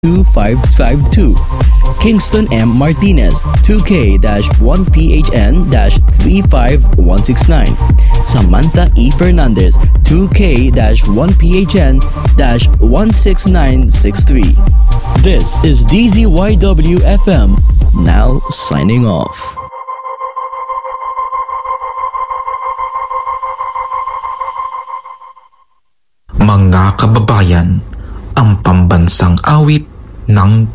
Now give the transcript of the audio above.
2552. Kingston M. Martinez 2K-1PHN-35169. Samantha E. Fernandez 2K-1PHN-16963. This is DZYW FM, now signing off. Mga kababayan, ang pambansang awit ng